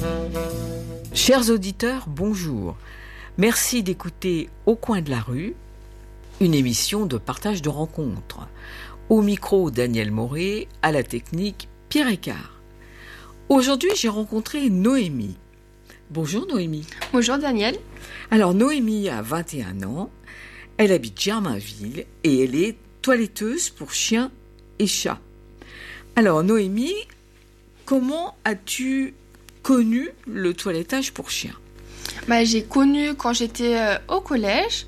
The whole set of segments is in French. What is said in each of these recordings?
Chers auditeurs, bonjour. Merci d'écouter Au coin de la rue, une émission de partage de rencontres. Au micro, Daniel Moré, à la technique, Pierre Écart. Aujourd'hui, j'ai rencontré Noémie. Bonjour Noémie. Bonjour Daniel. Alors Noémie a 21 ans, elle habite Germainville et elle est toiletteuse pour chiens et chats. Alors Noémie, comment as-tu connu le toilettage pour chiens ? J'ai connu quand j'étais au collège.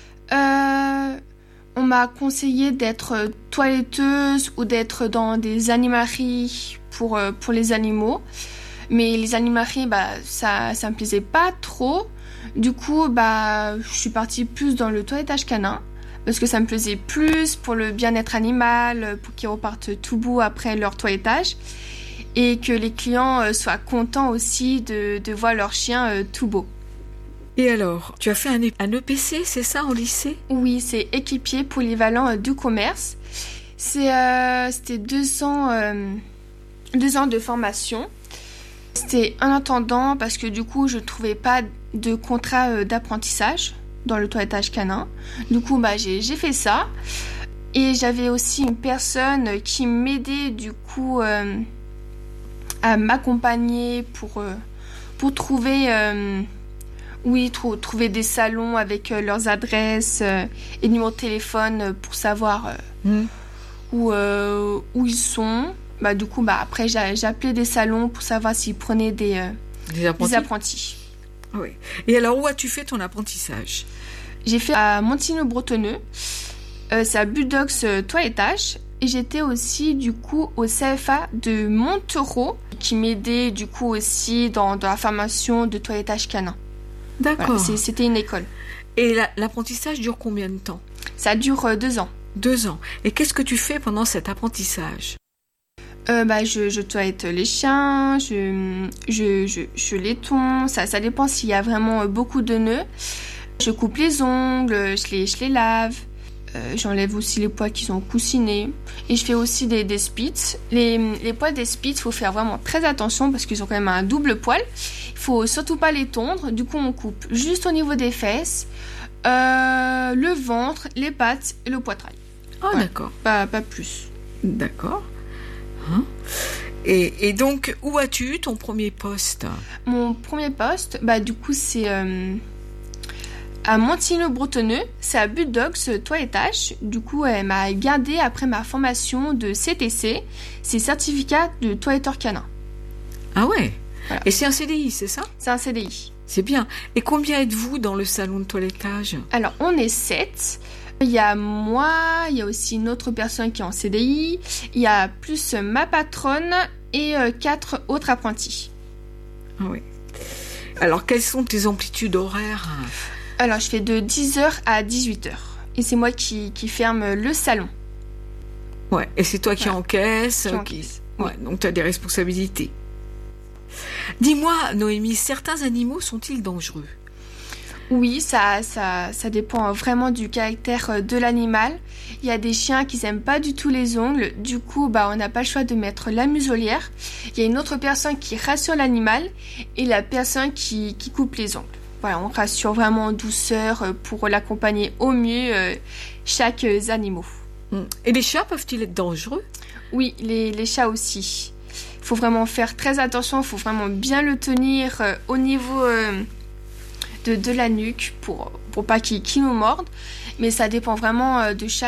On m'a conseillé d'être toiletteuse ou d'être dans des animaleries pour les animaux. Mais les animaleries, ça me plaisait pas trop. Du coup, je suis partie plus dans le toilettage canin parce que ça me plaisait plus pour le bien-être animal, pour qu'ils repartent tout beau après leur toilettage et que les clients soient contents aussi de voir leur chien tout beau. Et alors, tu as fait un EPC, c'est ça, en lycée ? Oui, c'est équipier polyvalent du commerce. C'était 2 ans de formation. C'était un attendant parce que du coup, je ne trouvais pas de contrat d'apprentissage dans le toilettage canin. Du coup, j'ai fait ça. Et j'avais aussi une personne qui m'aidait du coup à m'accompagner pour trouver... trouver des salons avec leurs adresses et numéros de téléphone pour savoir où ils sont. Du coup, après, j'ai appelé des salons pour savoir s'ils prenaient des apprentis. Oui. Et alors, où as-tu fait ton apprentissage ? J'ai fait à Montigny-le-Bretonneux. C'est à Bulldogs Toilettage. Et j'étais aussi, du coup, au CFA de Montereau, qui m'aidait, du coup, aussi dans la formation de toilettage canin. D'accord. Voilà, c'était une école. Et l'apprentissage dure combien de temps ? Ça dure 2 ans. 2 ans. Et qu'est-ce que tu fais pendant cet apprentissage ? Je toilette les chiens, je les tonds, ça dépend s'il y a vraiment beaucoup de nœuds. Je coupe les ongles, je les lave. J'enlève aussi les poils qui sont coussinés. Et je fais aussi des spits. Les poils des spits, il faut faire vraiment très attention parce qu'ils ont quand même un double poil. Il faut surtout pas les tondre. Du coup, on coupe juste au niveau des fesses, le ventre, les pattes et le poitrail. Ah, ouais. D'accord. Pas plus. D'accord. Et donc, où as-tu eu ton premier poste ? Mon premier poste, du coup, c'est... à Montigny-le-Bretonneux, c'est à Bulldogs Toilettage. Du coup, elle m'a gardée après ma formation de CTC, c'est certificat de toiletteur canin. Ah ouais. Voilà. Et c'est un CDI, c'est ça ? C'est un CDI. C'est bien. Et combien êtes-vous dans le salon de toilettage ? Alors, on est 7. Il y a moi, il y a aussi une autre personne qui est en CDI. Il y a plus ma patronne et 4 autres apprentis. Ah oui. Alors, quelles sont tes amplitudes horaires ? Alors, je fais de 10h à 18h. Et c'est moi qui ferme le salon. Ouais, et c'est toi qui encaisse. Oui. Ouais, donc tu as des responsabilités. Dis-moi, Noémie, certains animaux sont-ils dangereux ? Oui, ça dépend vraiment du caractère de l'animal. Il y a des chiens qui n'aiment pas du tout les ongles. Du coup, on n'a pas le choix de mettre la muselière. Il y a une autre personne qui rassure l'animal et la personne qui coupe les ongles. Voilà, on rassure vraiment en douceur pour l'accompagner au mieux chaque animal. Et les chats peuvent-ils être dangereux ? Oui, les chats aussi. Il faut vraiment faire très attention, il faut vraiment bien le tenir au niveau de la nuque pour pas qu'il nous morde. Mais ça dépend vraiment de chaque